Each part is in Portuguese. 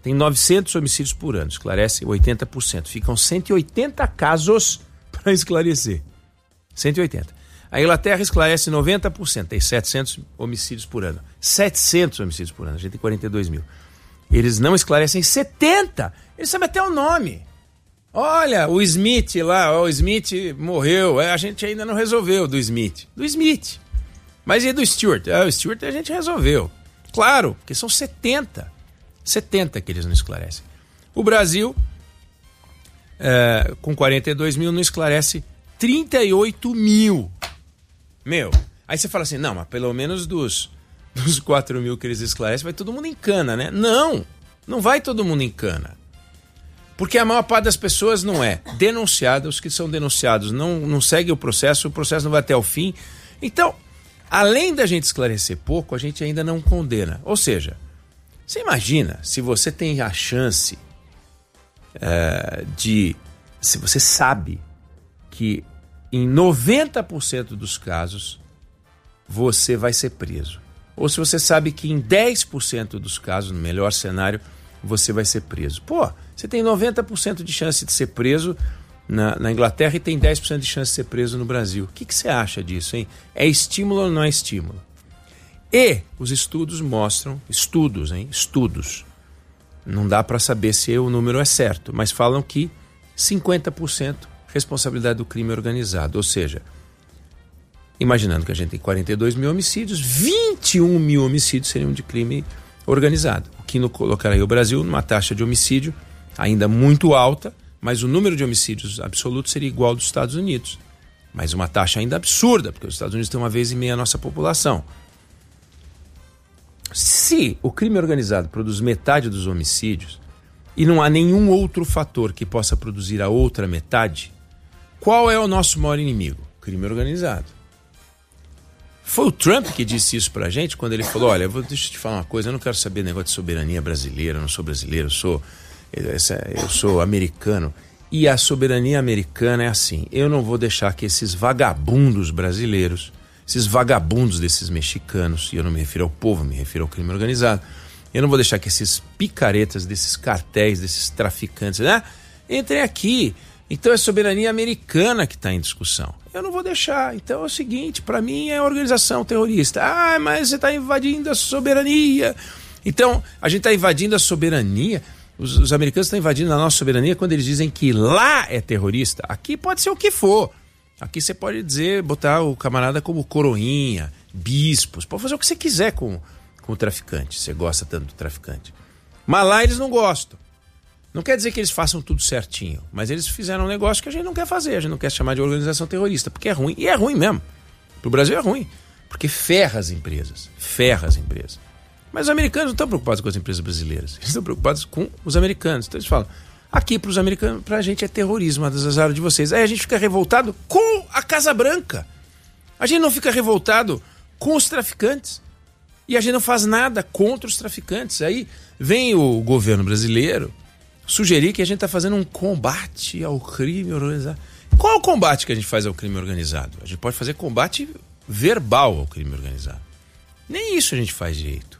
tem 900 homicídios por ano, esclarece 80%. Ficam 180 casos para esclarecer. 180. A Inglaterra esclarece 90%, tem 700 homicídios por ano. 700 homicídios por ano, a gente tem 42 mil. Eles não esclarecem 70. Eles sabem até o nome. Olha, o Smith lá, o Smith morreu. A gente ainda não resolveu do Smith. Do Smith. Mas e do Stewart? O Stewart a gente resolveu. Claro, porque são 70. 70 que eles não esclarecem. O Brasil, com 42 mil, não esclarece 38 mil. Meu, aí você fala assim, não, mas pelo menos dos 4 mil que eles esclarecem, vai todo mundo em cana, né? Não vai todo mundo em cana. Porque a maior parte das pessoas não é denunciada, os que são denunciados não seguem o processo não vai até o fim. Então, além da gente esclarecer pouco, a gente ainda não condena. Ou seja, você imagina se você tem a chance se você sabe que em 90% dos casos você vai ser preso. Ou se você sabe que em 10% dos casos, no melhor cenário, você vai ser preso. Pô, você tem 90% de chance de ser preso na Inglaterra e tem 10% de chance de ser preso no Brasil. O que você acha disso, hein? É estímulo ou não é estímulo? E os estudos mostram, estudos, não dá para saber se o número é certo, mas falam que 50% responsabilidade do crime organizado, ou seja, imaginando que a gente tem 42 mil homicídios, 21 mil homicídios seriam de crime organizado, o que colocaria o Brasil numa taxa de homicídio ainda muito alta, mas o número de homicídios absoluto seria igual ao dos Estados Unidos, mas uma taxa ainda absurda, porque os Estados Unidos têm 1,5 vezes a nossa população. Se o crime organizado produz metade dos homicídios e não há nenhum outro fator que possa produzir a outra metade, qual é o nosso maior inimigo? Crime organizado. Foi o Trump que disse isso pra gente quando ele falou, olha, deixa eu te falar uma coisa, eu não quero saber negócio de soberania brasileira, eu não sou brasileiro, eu sou americano. E a soberania americana é assim, eu não vou deixar que esses vagabundos brasileiros, esses vagabundos desses mexicanos, e eu não me refiro ao povo, me refiro ao crime organizado, eu não vou deixar que esses picaretas desses cartéis, desses traficantes, né, entrem aqui. Então é soberania americana que está em discussão. Eu não vou deixar. Então é o seguinte, para mim é organização terrorista. Ah, mas você está invadindo a soberania. Então, a gente está invadindo a soberania. Os americanos estão invadindo a nossa soberania quando eles dizem que lá é terrorista. Aqui pode ser o que for. Aqui você pode dizer, botar o camarada como coroinha, bispos. Pode fazer o que você quiser com o traficante. Você gosta tanto do traficante. Mas lá eles não gostam. Não quer dizer que eles façam tudo certinho, mas eles fizeram um negócio que a gente não quer fazer, a gente não quer chamar de organização terrorista, porque é ruim, e é ruim mesmo. Para o Brasil é ruim, porque ferra as empresas. Mas os americanos não estão preocupados com as empresas brasileiras, eles estão preocupados com os americanos. Então eles falam, aqui para os americanos, para a gente é terrorismo, azar de vocês. Aí a gente fica revoltado com a Casa Branca. A gente não fica revoltado com os traficantes. E a gente não faz nada contra os traficantes. Aí vem o governo brasileiro sugerir que a gente está fazendo um combate ao crime organizado. Qual é o combate que a gente faz ao crime organizado? A gente pode fazer combate verbal ao crime organizado. Nem isso a gente faz direito.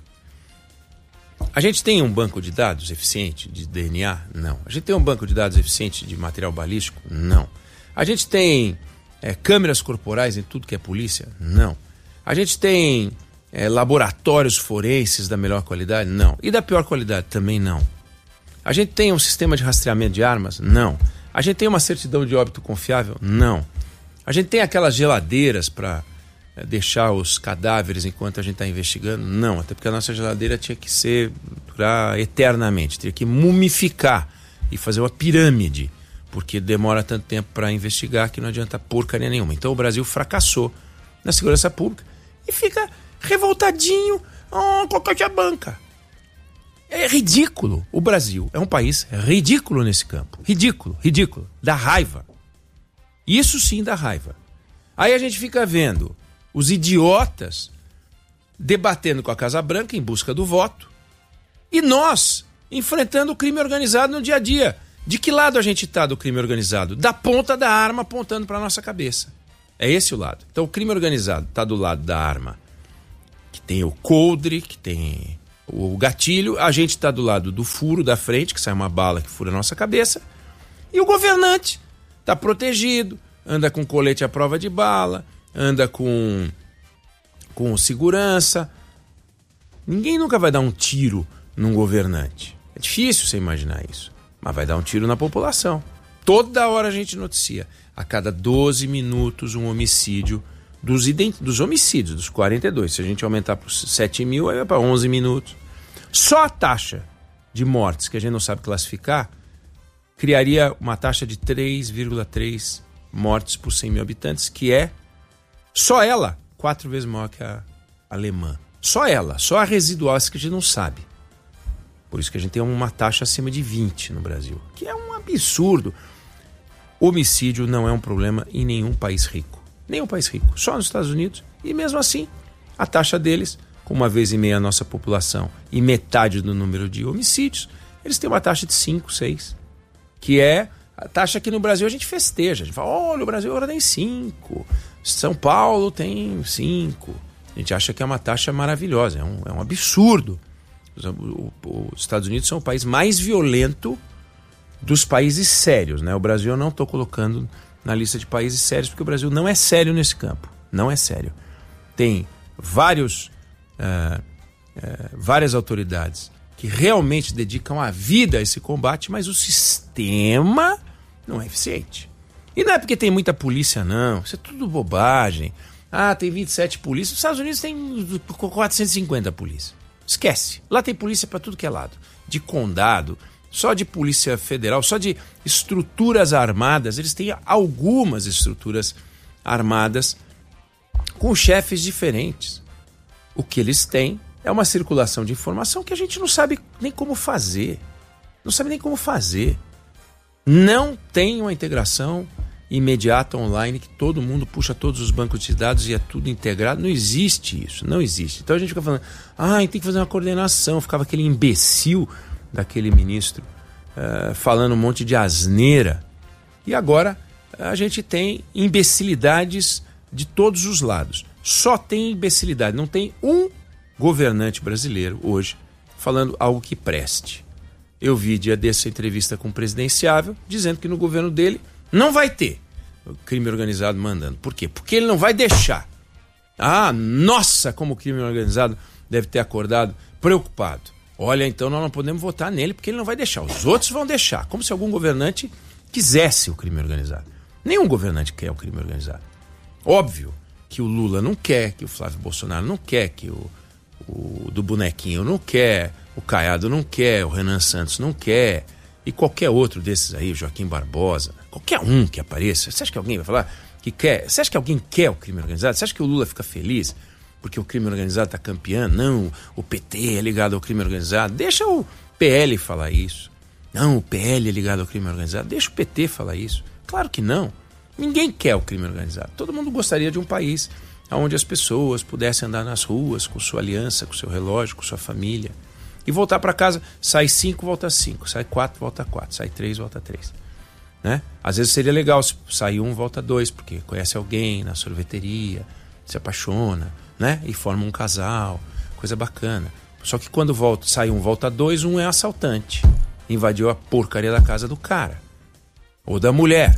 A gente tem um banco de dados eficiente de DNA? Não. A gente tem um banco de dados eficiente de material balístico? Não. A gente tem câmeras corporais em tudo que é polícia? Não. A gente tem laboratórios forenses da melhor qualidade? Não. E da pior qualidade? Também não. A gente tem um sistema de rastreamento de armas? Não. A gente tem uma certidão de óbito confiável? Não. A gente tem aquelas geladeiras para deixar os cadáveres enquanto a gente está investigando? Não, até porque a nossa geladeira tinha que ser durar eternamente, teria que mumificar e fazer uma pirâmide, porque demora tanto tempo para investigar que não adianta porcaria nenhuma. Então o Brasil fracassou na segurança pública e fica revoltadinho com a Caixa Banca. É ridículo. O Brasil é um país ridículo nesse campo. Ridículo. Dá raiva. Isso sim dá raiva. Aí a gente fica vendo os idiotas debatendo com a Casa Branca em busca do voto e nós enfrentando o crime organizado no dia a dia. De que lado a gente está do crime organizado? Da ponta da arma apontando para a nossa cabeça. É esse o lado. Então o crime organizado está do lado da arma, que tem o coldre, que tem o gatilho, a gente está do lado do furo da frente, que sai uma bala que fura a nossa cabeça, e o governante está protegido, anda com colete à prova de bala, anda com segurança. Ninguém nunca vai dar um tiro num governante. É difícil você imaginar isso, mas vai dar um tiro na população. Toda hora a gente noticia. A cada 12 minutos um homicídio dos homicídios, dos 42. Se a gente aumentar para 7 mil, aí vai para 11 minutos. Só a taxa de mortes, que a gente não sabe classificar, criaria uma taxa de 3,3 mortes por 100 mil habitantes, que é, só ela, 4 vezes maior que a alemã. Só ela, só a residual, essa que a gente não sabe. Por isso que a gente tem uma taxa acima de 20 no Brasil, que é um absurdo. Homicídio não é um problema em nenhum país rico. Nenhum país rico, só nos Estados Unidos. E mesmo assim, a taxa deles, com 1,5 vezes a nossa população e metade do número de homicídios, eles têm uma taxa de 5, 6. Que é a taxa que no Brasil a gente festeja. A gente fala, olha, o Brasil agora tem 5. São Paulo tem 5. A gente acha que é uma taxa maravilhosa. É um absurdo. Os Estados Unidos são o país mais violento dos países sérios, né? O Brasil eu não estou colocando na lista de países sérios, porque o Brasil não é sério nesse campo. Não é sério. Tem várias autoridades que realmente dedicam a vida a esse combate, mas o sistema não é eficiente. E não é porque tem muita polícia, não. Isso é tudo bobagem. Tem 27 polícias. Nos Estados Unidos tem 450 polícias. Esquece. Lá tem polícia para tudo que é lado. De condado, só de polícia federal, só de estruturas armadas. Eles têm algumas estruturas armadas com chefes diferentes. O que eles têm é uma circulação de informação que a gente não sabe nem como fazer. Não sabe nem como fazer. Não tem uma integração imediata online que todo mundo puxa todos os bancos de dados e é tudo integrado. Não existe isso, não existe. Então a gente fica falando, tem que fazer uma coordenação. Ficava aquele imbecil daquele ministro falando um monte de asneira. E agora a gente tem imbecilidades de todos os lados. Só tem imbecilidade. Não tem um governante brasileiro hoje falando algo que preste. Eu vi dia dessa entrevista com o presidenciável dizendo que no governo dele não vai ter o crime organizado mandando. Por quê? Porque ele não vai deixar. Nossa, como o crime organizado deve ter acordado preocupado. Olha, então nós não podemos votar nele porque ele não vai deixar. Os outros vão deixar. Como se algum governante quisesse o crime organizado. Nenhum governante quer o crime organizado. Óbvio que o Lula não quer, que o Flávio Bolsonaro não quer, que o do bonequinho não quer, o Caiado não quer, o Renan Santos não quer, e qualquer outro desses aí, Joaquim Barbosa, qualquer um que apareça. Você acha que alguém vai falar que quer? Você acha que alguém quer o crime organizado? Você acha que o Lula fica feliz porque o crime organizado está campeando? Não, o PT é ligado ao crime organizado. Deixa o PL falar isso. Não, o PL é ligado ao crime organizado. Deixa o PT falar isso. Claro que não. Ninguém quer o crime organizado. Todo mundo gostaria de um país onde as pessoas pudessem andar nas ruas com sua aliança, com seu relógio, com sua família. E voltar para casa, sai 5, volta 5. Sai 4, volta 4. Sai 3, volta 3. Né? Às vezes seria legal se sair 1, volta 2, porque conhece alguém na sorveteria, se apaixona, né? E forma um casal, coisa bacana. Só que quando sai 1, volta 2, um é assaltante. Invadiu a porcaria da casa do cara. Ou da mulher.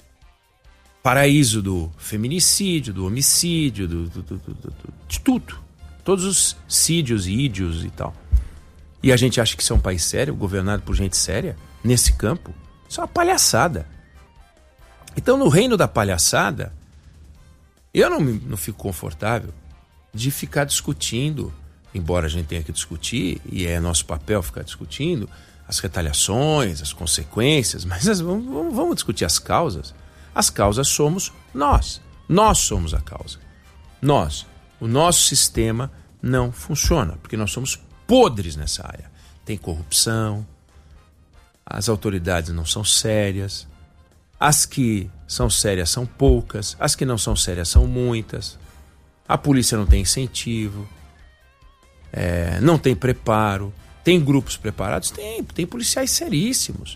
Paraíso do feminicídio, do homicídio, de tudo. Todos os sídios e ídios e tal. E a gente acha que isso é um país sério, governado por gente séria, nesse campo? Isso é uma palhaçada. Então, no reino da palhaçada, eu não fico confortável de ficar discutindo, embora a gente tenha que discutir, e é nosso papel ficar discutindo, as retaliações, as consequências, mas vamos discutir as causas. As causas somos nós. Nós somos a causa. Nós. O nosso sistema não funciona, porque nós somos podres nessa área. Tem corrupção, as autoridades não são sérias, as que são sérias são poucas, as que não são sérias são muitas, a polícia não tem incentivo, não tem preparo, tem grupos preparados? Tem policiais seríssimos.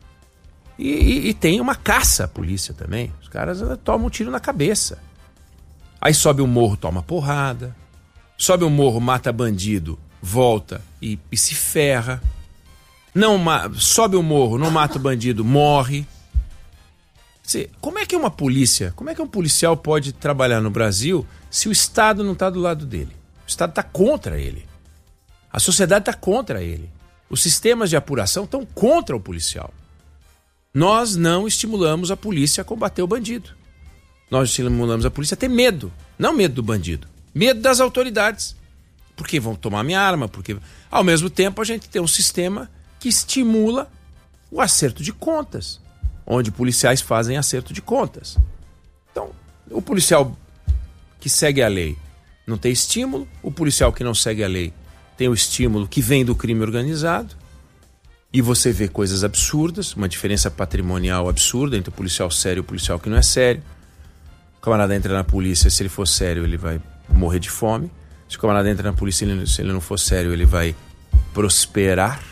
E tem uma caça à polícia também. Os caras tomam um tiro na cabeça. Aí sobe o morro, toma porrada. Sobe o morro, mata bandido volta e se ferra. Não sobe o morro, não mata o bandido, morre. Como é que uma polícia, como é que um policial pode trabalhar no Brasil se o Estado não está do lado dele? O Estado está contra ele. A sociedade está contra ele. Os sistemas de apuração estão contra o policial. Nós não estimulamos a polícia a combater o bandido. Nós estimulamos a polícia a ter medo. Não medo do bandido. Medo das autoridades. Porque vão tomar minha arma. Porque, ao mesmo tempo, a gente tem um sistema que estimula o acerto de contas. Onde policiais fazem acerto de contas. Então, o policial que segue a lei não tem estímulo. O policial que não segue a lei tem o estímulo que vem do crime organizado. E você vê coisas absurdas, uma diferença patrimonial absurda entre o policial sério e o policial que não é sério. O camarada entra na polícia, se ele for sério, ele vai morrer de fome. Se o camarada entra na polícia, se ele não for sério, ele vai prosperar.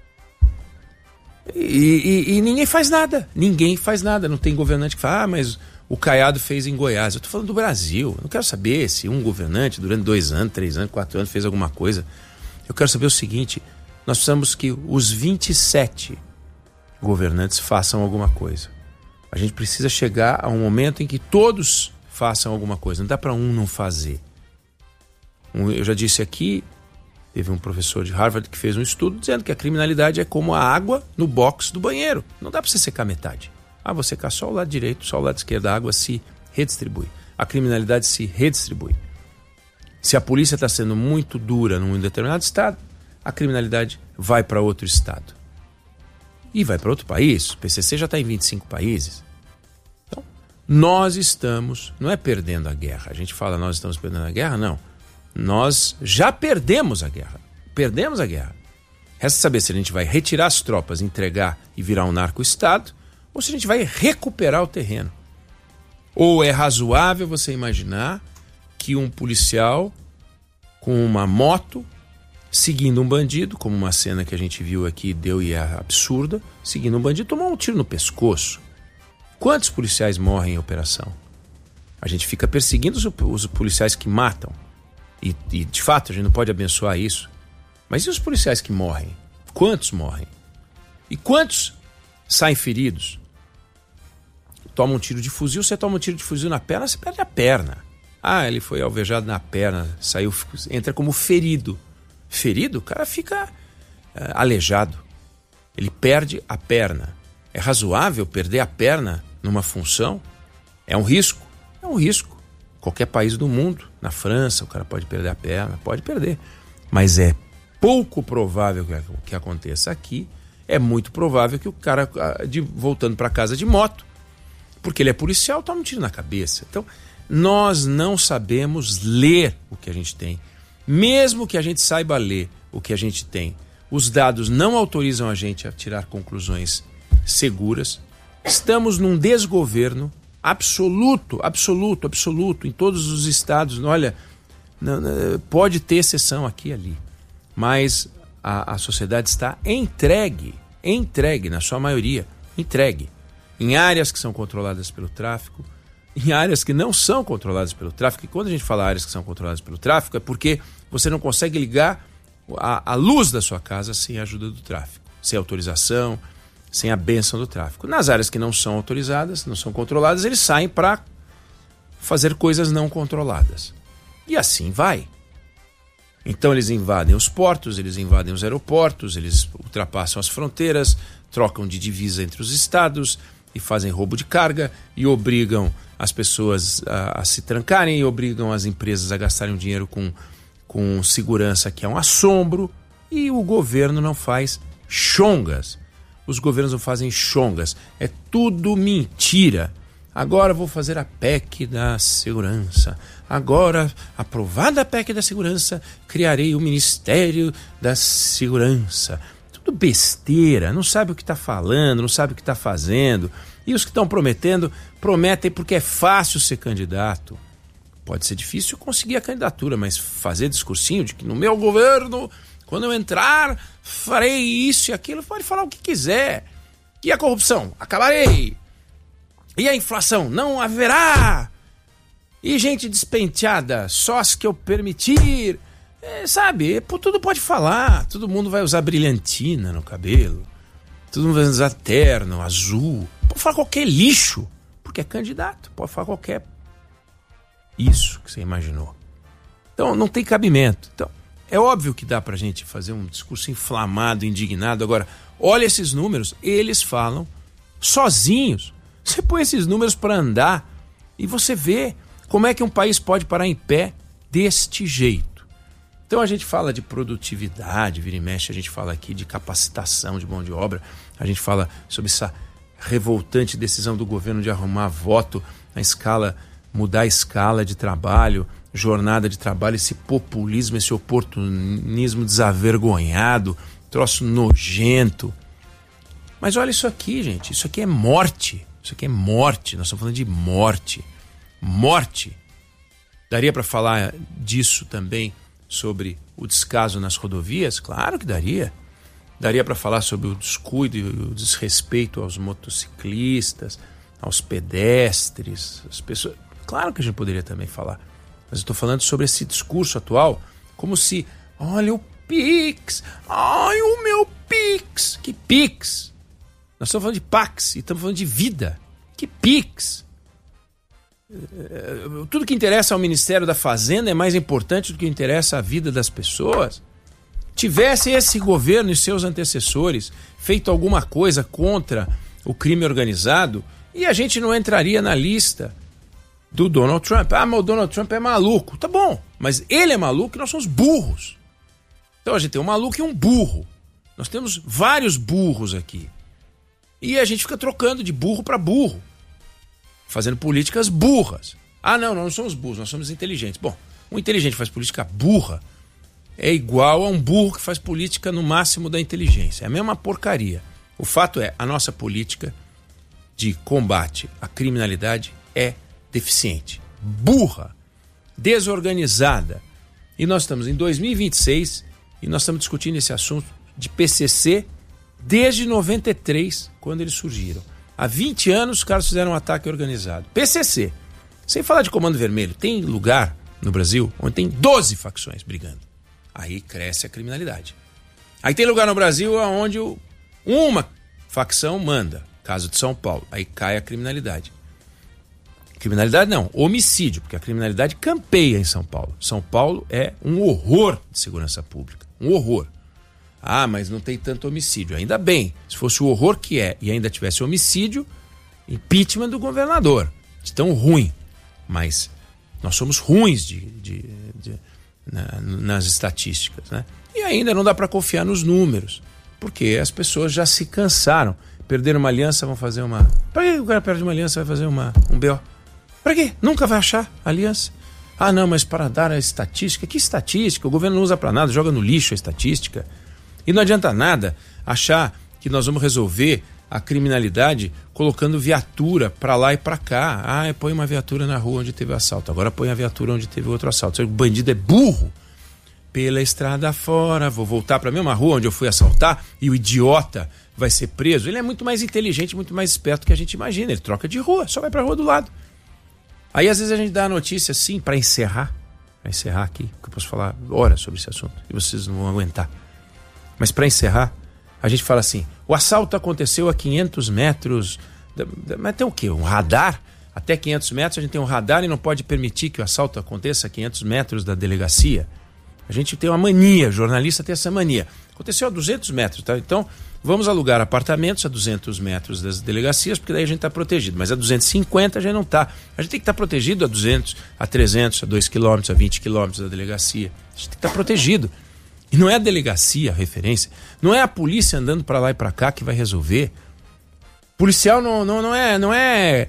E ninguém faz nada. Ninguém faz nada. Não tem governante que fala, mas o Caiado fez em Goiás. Eu estou falando do Brasil. Eu não quero saber se um governante, durante 2 anos, 3 anos, 4 anos, fez alguma coisa. Eu quero saber o seguinte: nós precisamos que os 27 governantes façam alguma coisa. A gente precisa chegar a um momento em que todos façam alguma coisa. Não dá para um não fazer. Eu já disse aqui, teve um professor de Harvard que fez um estudo dizendo que a criminalidade é como a água no box do banheiro. Não dá para você secar metade. Vou secar só o lado direito, só o lado esquerdo. A água se redistribui. A criminalidade se redistribui. Se a polícia está sendo muito dura num determinado estado, a criminalidade vai para outro estado. E vai para outro país. O PCC já está em 25 países. Então, nós estamos, não é perdendo a guerra. A gente fala nós estamos perdendo a guerra, não. Nós já perdemos a guerra. Perdemos a guerra. Resta saber se a gente vai retirar as tropas, entregar e virar um narco-estado, ou se a gente vai recuperar o terreno. Ou é razoável você imaginar que um policial com uma moto seguindo um bandido, como uma cena que a gente viu aqui, deu e é absurda, seguindo um bandido, tomou um tiro no pescoço. Quantos policiais morrem em operação? A gente fica perseguindo os policiais que matam. E de fato a gente não pode abençoar isso. Mas e os policiais que morrem? Quantos morrem? E quantos saem feridos? Toma um tiro de fuzil, você toma um tiro de fuzil na perna, você perde a perna. Ele foi alvejado na perna, saiu, entra como ferido. Ferido, o cara fica aleijado. Ele perde a perna. É razoável perder a perna numa função? É um risco? É um risco. Qualquer país do mundo, na França, o cara pode perder a perna, pode perder. Mas é pouco provável que aconteça aqui. É muito provável que o cara, voltando para casa de moto, porque ele é policial, toma um tiro na cabeça. Então, nós não sabemos ler o que a gente tem. Mesmo que a gente saiba ler o que a gente tem, os dados não autorizam a gente a tirar conclusões seguras. Estamos num desgoverno absoluto em todos os estados. Olha, pode ter exceção aqui e ali, mas a sociedade está entregue na sua maioria, entregue em áreas que são controladas pelo tráfico, em áreas que não são controladas pelo tráfico. E quando a gente fala áreas que são controladas pelo tráfico, é porque você não consegue ligar a luz da sua casa sem a ajuda do tráfico, sem autorização, sem a bênção do tráfico. Nas áreas que não são autorizadas, não são controladas, eles saem para fazer coisas não controladas. E assim vai. Então eles invadem os portos, eles invadem os aeroportos, eles ultrapassam as fronteiras, trocam de divisa entre os estados e fazem roubo de carga e obrigam as pessoas a se trancarem e obrigam as empresas a gastarem dinheiro com segurança, que é um assombro, e o governo não faz chongas. Os governos não fazem chongas. É tudo mentira. Agora vou fazer a PEC da segurança. Agora, aprovada a PEC da segurança, criarei o Ministério da Segurança. Tudo besteira, não sabe o que está falando, não sabe o que está fazendo. E os que estão prometendo, prometem porque é fácil ser candidato. Pode ser difícil conseguir a candidatura, mas fazer discursinho de que no meu governo, quando eu entrar, farei isso e aquilo, pode falar o que quiser. E a corrupção? Acabarei. E a inflação? Não haverá. E gente despenteada, só as que eu permitir. sabe, tudo pode falar, todo mundo vai usar brilhantina no cabelo, todo mundo vai usar terno, azul, pode falar qualquer lixo, porque é candidato, pode falar qualquer isso que você imaginou. Então não tem cabimento. Então é óbvio que dá pra gente fazer um discurso inflamado, indignado. Agora, olha esses números, eles falam sozinhos. Você põe esses números para andar e você vê como é que um país pode parar em pé deste jeito. Então a gente fala de produtividade, vira e mexe, a gente fala aqui de capacitação de mão de obra, a gente fala sobre essa revoltante decisão do governo de arrumar voto na escala, mudar a escala de trabalho, jornada de trabalho, esse populismo, esse oportunismo desavergonhado, troço nojento. Mas olha isso aqui, gente, isso aqui é morte, isso aqui é morte, nós estamos falando de morte. Morte. Daria para falar disso também sobre o descaso nas rodovias? Claro que daria. Daria para falar sobre o descuido e o desrespeito aos motociclistas, aos pedestres, às pessoas. Claro que a gente poderia também falar. Mas eu estou falando sobre esse discurso atual, como se, olha o Pix, ai o meu Pix. Que Pix? Nós estamos falando de Pax e estamos falando de vida. Que Pix? Tudo que interessa ao Ministério da Fazenda é mais importante do que interessa à vida das pessoas. Tivesse esse governo e seus antecessores feito alguma coisa contra o crime organizado, e a gente não entraria na lista do Donald Trump. Ah, mas o Donald Trump é maluco. Tá bom, mas ele é maluco e nós somos burros. Então a gente tem um maluco e um burro. Nós temos vários burros aqui. E a gente fica trocando de burro para burro, fazendo políticas burras. Ah, não, nós não somos burros, nós somos inteligentes. Bom, um inteligente que faz política burra é igual a um burro que faz política no máximo da inteligência. É a mesma porcaria. O fato é, a nossa política de combate à criminalidade é deficiente, burra, desorganizada. E nós estamos em 2026 e nós estamos discutindo esse assunto de PCC desde 93, quando eles surgiram. Há 20 anos os caras fizeram um ataque organizado. PCC. Sem falar de Comando Vermelho, tem lugar no Brasil onde tem 12 facções brigando. Aí cresce a criminalidade. Aí tem lugar no Brasil onde uma facção manda. Caso de São Paulo. Aí cai a criminalidade. Criminalidade não, homicídio, porque a criminalidade campeia em São Paulo. São Paulo é um horror de segurança pública. Um horror. Ah, mas não tem tanto homicídio. Ainda bem, se fosse o horror que é e ainda tivesse homicídio, impeachment do governador. De tão ruim. Mas nós somos ruins nas estatísticas, né? E ainda não dá para confiar nos números, porque as pessoas já se cansaram. Perderam uma aliança, vão fazer uma... Para que o cara perde uma aliança, vai fazer um BO? Para quê? Nunca vai achar aliança. Ah, não, mas para dar a estatística. Que estatística? O governo não usa para nada, joga no lixo a estatística. E não adianta nada achar que nós vamos resolver a criminalidade colocando viatura para lá e para cá. Ah, põe uma viatura na rua onde teve assalto, agora põe a viatura onde teve outro assalto. O bandido é burro. Pela estrada fora, vou voltar para a mesma rua onde eu fui assaltar e o idiota vai ser preso. Ele é muito mais inteligente, muito mais esperto que a gente imagina. Ele troca de rua, só vai para a rua do lado. Aí às vezes a gente dá a notícia assim, para encerrar aqui, porque eu posso falar horas sobre esse assunto e vocês não vão aguentar. Mas para encerrar, a gente fala assim, o assalto aconteceu a 500 metros, mas tem o quê? Um radar? Até 500 metros a gente tem um radar e não pode permitir que o assalto aconteça a 500 metros da delegacia. A gente tem uma mania, jornalista tem essa mania. Aconteceu a 200 metros, tá? Então vamos alugar apartamentos a 200 metros das delegacias, porque daí a gente está protegido. Mas a 250 a gente não está. A gente tem que estar protegido a 200, a 300, a 2 quilômetros, a 20 quilômetros da delegacia. A gente tem que estar protegido. E não é a delegacia a referência, não é a polícia andando para lá e para cá que vai resolver. Policial não é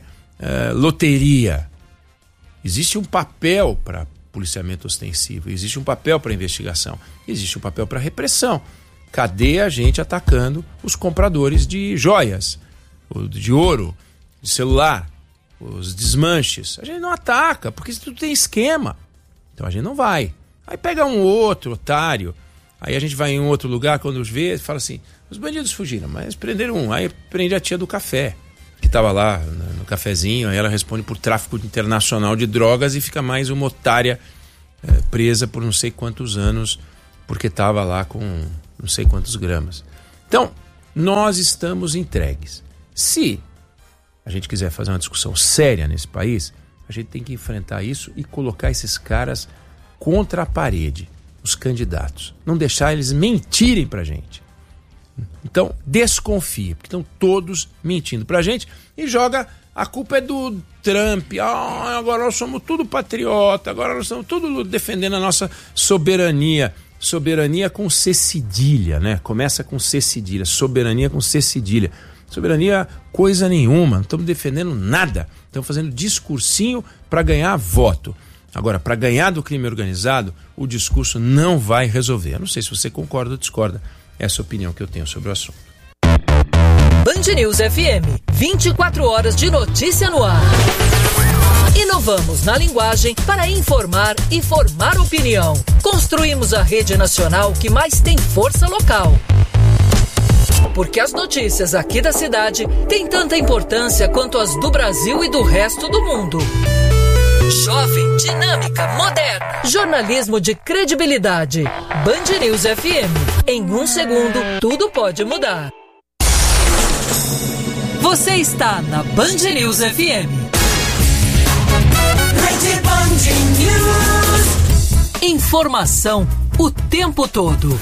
loteria. Existe um papel para policiamento ostensivo, existe um papel para investigação, existe um papel para repressão. Cadê a gente atacando os compradores de joias, de ouro, de celular, os desmanches? A gente não ataca, porque isso tudo tem esquema. Então a gente não vai. Aí pega um outro otário. Aí a gente vai em outro lugar, quando vê, fala assim, os bandidos fugiram, mas prenderam um. Aí prende a tia do café, que estava lá no cafezinho, aí ela responde por tráfico internacional de drogas e fica mais uma otária presa por não sei quantos anos, porque estava lá com não sei quantos gramas. Então, nós estamos entregues. Se a gente quiser fazer uma discussão séria nesse país, a gente tem que enfrentar isso e colocar esses caras contra a parede, os candidatos. Não deixar eles mentirem pra gente. Então, desconfie, porque estão todos mentindo pra gente e joga, a culpa é do Trump, agora nós somos tudo patriota, agora nós estamos tudo defendendo a nossa soberania. Soberania com C cedilha, né? Começa com C cedilha, soberania com C cedilha. Soberania coisa nenhuma, não estamos defendendo nada, estamos fazendo discursinho para ganhar voto. Agora, para ganhar do crime organizado, o discurso não vai resolver. Eu não sei se você concorda ou discorda. Essa é a opinião que eu tenho sobre o assunto. Band News FM, 24 horas de notícia no ar. Inovamos na linguagem para informar e formar opinião. Construímos a rede nacional que mais tem força local. Porque as notícias aqui da cidade têm tanta importância quanto as do Brasil e do resto do mundo. Jovem, dinâmica, moderna. Jornalismo de credibilidade. Band News FM. Em 1 segundo, tudo pode mudar. Você está na Band News FM. Rede Band News. Informação o tempo todo.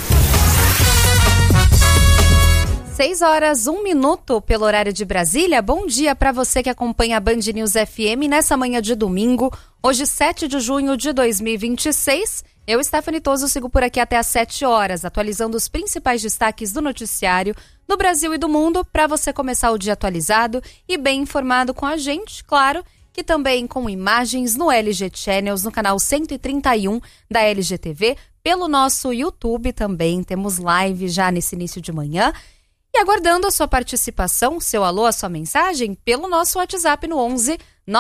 6 horas, 1 minuto pelo horário de Brasília. Bom dia para você que acompanha a Band News FM nessa manhã de domingo, hoje 7 de junho de 2026. Eu, Stephanie Toso, sigo por aqui até às 7 horas, atualizando os principais destaques do noticiário do Brasil e do mundo, para você começar o dia atualizado e bem informado com a gente, claro, que também com imagens no LG Channels, no canal 131 da LGTV, pelo nosso YouTube também, temos live já nesse início de manhã. E aguardando a sua participação, seu alô, a sua mensagem, pelo nosso WhatsApp no 11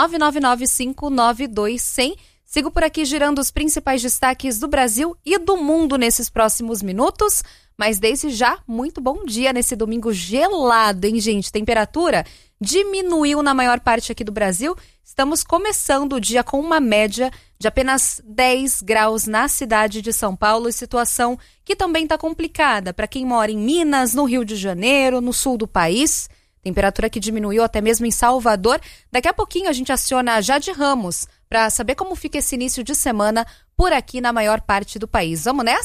999592100. Sigo por aqui girando os principais destaques do Brasil e do mundo nesses próximos minutos. Mas desde já, muito bom dia nesse domingo gelado, hein, gente? Temperatura diminuiu na maior parte aqui do Brasil. Estamos começando o dia com uma média de apenas 10 graus na cidade de São Paulo, e situação que também está complicada para quem mora em Minas, no Rio de Janeiro, no sul do país. Temperatura que diminuiu até mesmo em Salvador. Daqui a pouquinho a gente aciona a Jade Ramos para saber como fica esse início de semana por aqui na maior parte do país. Vamos nessa?